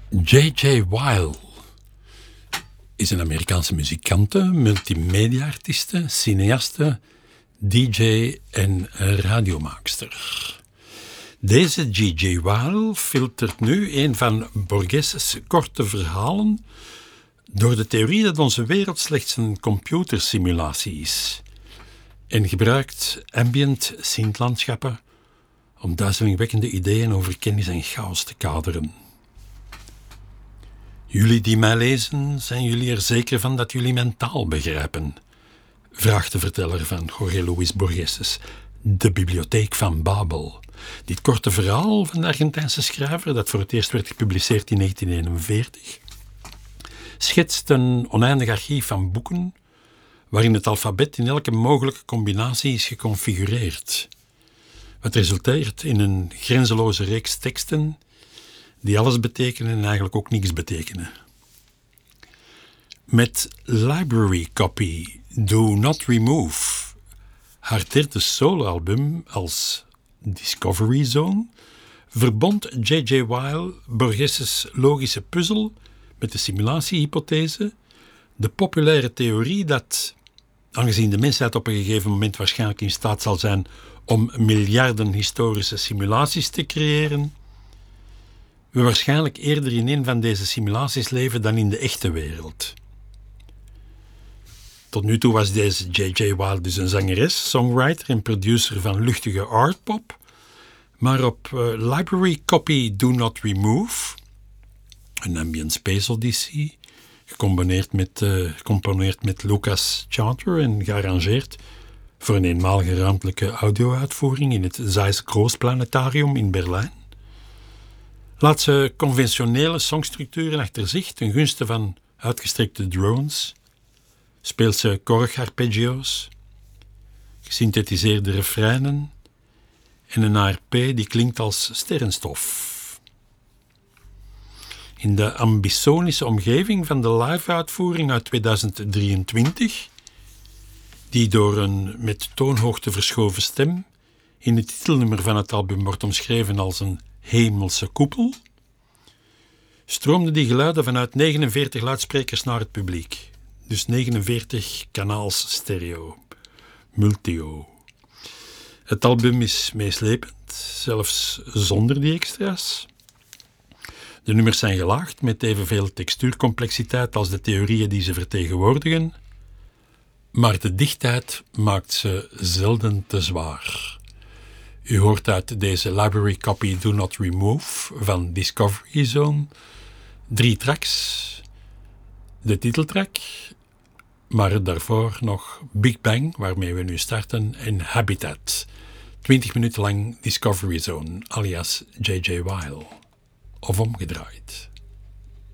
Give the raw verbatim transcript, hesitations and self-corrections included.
J J. Weil is een Amerikaanse muzikante, multimedia-artieste, cineaste, D J en radiomaakster. Deze J J. Weil filtert nu een van Borges' korte verhalen door de theorie dat onze wereld slechts een computersimulatie is en gebruikt ambient synthlandschappen om duizelingwekkende ideeën over kennis en chaos te kaderen. Jullie die mij lezen, zijn jullie er zeker van dat jullie mijn taal begrijpen? Vraagt de verteller van Jorge Luis Borges' De Bibliotheek van Babel. Dit korte verhaal van de Argentijnse schrijver, dat voor het eerst werd gepubliceerd in negentien eenenveertig, schetst een oneindig archief van boeken waarin het alfabet in elke mogelijke combinatie is geconfigureerd. Wat resulteert in een grenzeloze reeks teksten die alles betekenen en eigenlijk ook niks betekenen. Met Library Copy Do Not Remove, haar derde soloalbum als Discovery Zone, verbond J J. Weil Borges' logische puzzel met de simulatiehypothese, de populaire theorie dat, aangezien de mensheid op een gegeven moment waarschijnlijk in staat zal zijn om miljarden historische simulaties te creëren, we waarschijnlijk eerder in een van deze simulaties leven dan in de echte wereld. Tot nu toe was deze J J. Weil dus een zangeres, songwriter en producer van luchtige artpop, maar op uh, Library Copy Do Not Remove, een ambient space odyssey, gecombineerd met, uh, gecomponeerd met Lucas Charter en gearrangeerd voor een eenmalige ruimtelijke audio-uitvoering in het Zeiss Großplanetarium in Berlijn, laat ze conventionele songstructuren achter zich ten gunste van uitgestrekte drones, speelt ze korgarpeggio's, gesynthetiseerde refreinen en een A R P die klinkt als sterrenstof. In de ambisonische omgeving van de live-uitvoering uit tweeduizend drieëntwintig, die door een met toonhoogte verschoven stem in het titelnummer van het album wordt omschreven als een hemelse koepel, stroomden die geluiden vanuit negenenveertig luidsprekers naar het publiek. Dus negenenveertig kanaals stereo, multio. Het album is meeslepend, zelfs zonder die extra's. De nummers zijn gelaagd met evenveel textuurcomplexiteit als de theorieën die ze vertegenwoordigen, maar de dichtheid maakt ze zelden te zwaar. U hoort uit deze Library Copy Do Not Remove van Discovery Zone drie tracks. De titeltrack, maar daarvoor nog Big Bang, waarmee we nu starten, en Habitat. twintig minuten lang Discovery Zone, alias J J. Weil. Of omgedraaid.